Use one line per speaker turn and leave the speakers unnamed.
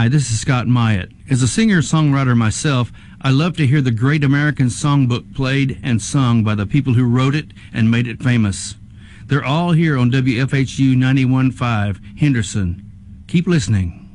Hi, this is Scott Myatt. As a singer-songwriter myself, I love to hear the great American songbook played and sung by the people who wrote it and made it famous. They're all here on WFHU 91.5, Henderson. Keep listening.